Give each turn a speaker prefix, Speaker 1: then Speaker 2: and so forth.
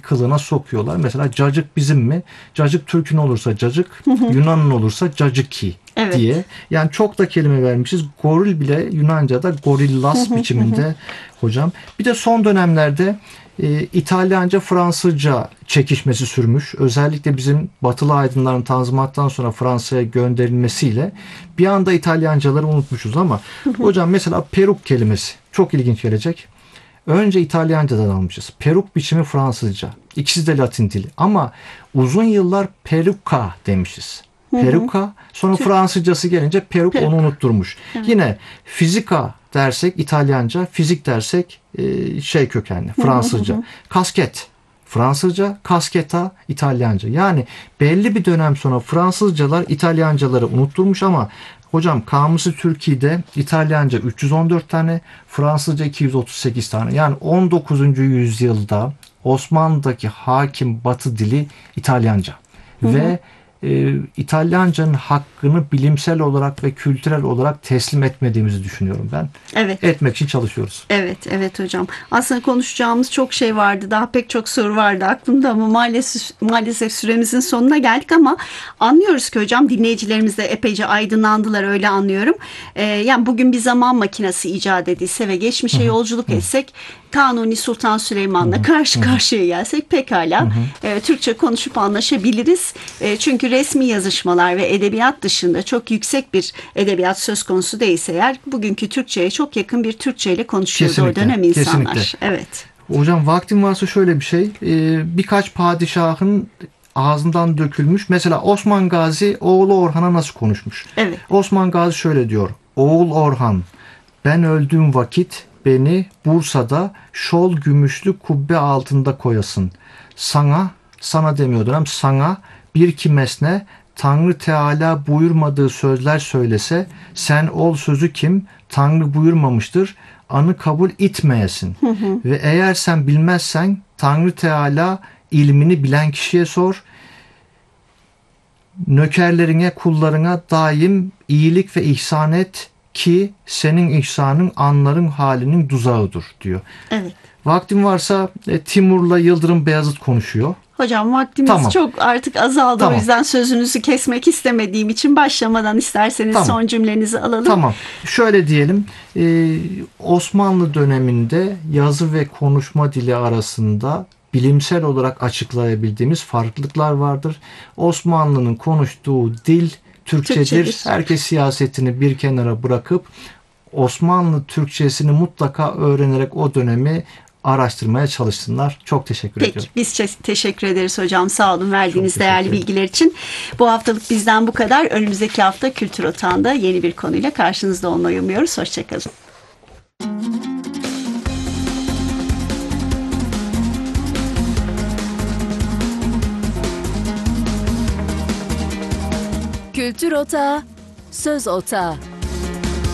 Speaker 1: kılığına sokuyorlar. Mesela cacık bizim mi? Cacık Türk'ün olursa cacık, Yunan'ın olursa cacıki diye. Yani çok da kelime vermişiz. Goril bile Yunanca'da gorillas biçiminde hocam. Bir de son dönemlerde İtalyanca, Fransızca çekişmesi sürmüş. Özellikle bizim batılı aydınların Tanzimat'tan sonra Fransa'ya gönderilmesiyle bir anda İtalyancaları unutmuşuz ama hocam mesela peruk kelimesi çok ilginç gelecek. Önce İtalyancadan almışız. Peruk biçimi Fransızca. İkisi de Latin dili. Ama uzun yıllar peruka demişiz. Peruka. Sonra Fransızcası gelince peruk onu unutturmuş. Evet. Yine fizika dersek İtalyanca, fizik dersek şey kökenli Fransızca. Kasket Fransızca, kasketa İtalyanca. Yani belli bir dönem sonra Fransızcalar İtalyancaları unutturmuş ama hocam Kamusu Türkiye'de İtalyanca 314 tane, Fransızca 238 tane. Yani 19. yüzyılda Osmanlı'daki hakim Batı dili İtalyanca. Ve İtalyanca'nın hakkını bilimsel olarak ve kültürel olarak teslim etmediğimizi düşünüyorum ben. Evet. Etmek için çalışıyoruz.
Speaker 2: Evet hocam. Aslında konuşacağımız çok şey vardı. Daha pek çok soru vardı aklımda ama maalesef süremizin sonuna geldik ama anlıyoruz ki hocam dinleyicilerimiz de epeyce aydınlandılar öyle anlıyorum. Yani bugün bir zaman makinesi icat edilse ve geçmişe yolculuk etsek Kanuni Sultan Süleyman'la karşı karşıya gelsek pekala Türkçe konuşup anlaşabiliriz. Çünkü resmi yazışmalar ve edebiyat dışında çok yüksek bir edebiyat söz konusu değilse eğer bugünkü Türkçe'ye çok yakın bir Türkçe ile konuşuyordu o dönem insanlar.
Speaker 1: Kesinlikle.
Speaker 2: Evet.
Speaker 1: Hocam vaktim varsa şöyle bir şey. Birkaç padişahın ağzından dökülmüş. Mesela Osman Gazi oğlu Orhan'a nasıl konuşmuş?
Speaker 2: Evet.
Speaker 1: Osman Gazi şöyle diyor. Oğul Orhan, ben öldüğüm vakit beni Bursa'da şol gümüşlü kubbe altında koyasın. Sana demiyor dönem, sana bir kimesne Tanrı Teala buyurmadığı sözler söylese, sen ol sözü kim? Tanrı buyurmamıştır. Anı kabul etmeyesin. Ve eğer sen bilmezsen Tanrı Teala ilmini bilen kişiye sor. Nökerlerine, kullarına daim iyilik ve ihsan et ki senin ihsanın anların halinin tuzağıdır diyor.
Speaker 2: Evet.
Speaker 1: Vaktim varsa Timur'la Yıldırım Beyazıt konuşuyor.
Speaker 2: Hocam vaktimiz çok artık azaldı. O yüzden sözünüzü kesmek istemediğim için başlamadan isterseniz son cümlenizi alalım.
Speaker 1: Tamam. Şöyle diyelim. Osmanlı döneminde yazı ve konuşma dili arasında bilimsel olarak açıklayabildiğimiz farklılıklar vardır. Osmanlı'nın konuştuğu dil Türkçedir. Herkes siyasetini bir kenara bırakıp Osmanlı Türkçesini mutlaka öğrenerek o dönemi araştırmaya çalışsınlar. Çok teşekkür ediyorum.
Speaker 2: Peki biz teşekkür ederiz hocam. Sağ olun verdiğiniz değerli bilgiler için. Bu haftalık bizden bu kadar. Önümüzdeki hafta Kültür Otağı'nda yeni bir konuyla karşınızda olmayı umuyoruz. Hoşçakalın.
Speaker 3: Kültür Otağı, Söz Otağı.